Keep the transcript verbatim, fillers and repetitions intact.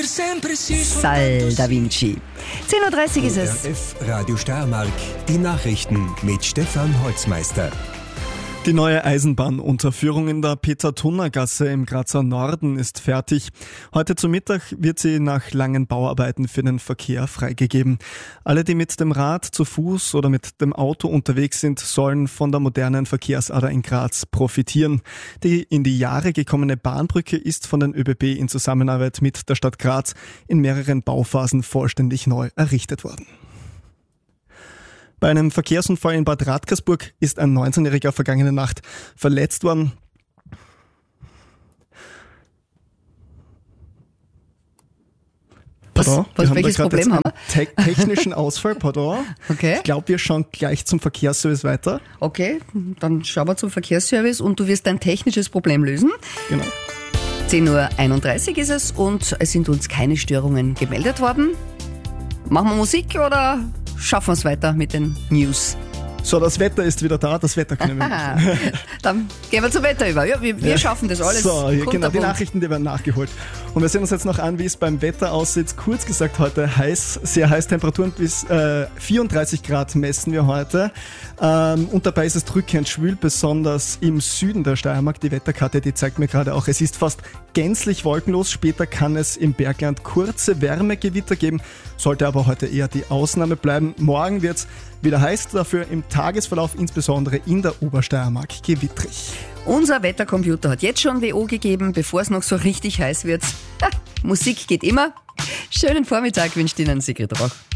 Sal Da Vinci. zehn Uhr dreißig ist es. O R F Radio Steiermark, die Nachrichten mit Stefan Holzmeister. Die neue Eisenbahnunterführung in der Peter-Thunner-Gasse im Grazer Norden ist fertig. Heute zu Mittag wird sie nach langen Bauarbeiten für den Verkehr freigegeben. Alle, die mit dem Rad, zu Fuß oder mit dem Auto unterwegs sind, sollen von der modernen Verkehrsader in Graz profitieren. Die in die Jahre gekommene Bahnbrücke ist von den ÖBB in Zusammenarbeit mit der Stadt Graz in mehreren Bauphasen vollständig neu errichtet worden. Bei einem Verkehrsunfall in Bad Radkersburg ist ein neunzehnjähriger vergangene Nacht verletzt worden. Was, Pardon, was wir welches haben da Problem haben wir? Te- technischen Ausfall, pardon. Okay. Ich glaube, wir schauen gleich zum Verkehrsservice weiter. Okay, dann schauen wir zum Verkehrsservice und du wirst dein technisches Problem lösen. Genau. zehn Uhr einunddreißig ist es und es sind uns keine Störungen gemeldet worden. Machen wir Musik oder schaffen wir es weiter mit den News? So, das Wetter ist wieder da, das Wetter können wir nicht. Dann gehen wir zum Wetter über. Ja, wir, wir Ja. schaffen das alles. So, hier, genau, die kunterbunt. Nachrichten, die werden nachgeholt. Und wir sehen uns jetzt noch an, wie es beim Wetter aussieht. Kurz gesagt heute heiß, sehr heiß, Temperaturen bis äh, vierunddreißig Grad messen wir heute. Ähm, und dabei ist es drückend schwül, besonders im Süden der Steiermark. Die Wetterkarte, die zeigt mir gerade auch, es ist fast gänzlich wolkenlos. Später kann es im Bergland kurze Wärmegewitter geben, sollte aber heute eher die Ausnahme bleiben. Morgen wird es wieder heiß, dafür im Tagesverlauf insbesondere in der Obersteiermark gewittrig. Unser Wettercomputer hat jetzt schon W O gegeben, bevor es noch so richtig heiß wird. Ha, Musik geht immer. Schönen Vormittag wünscht Ihnen Sigrid Rauch.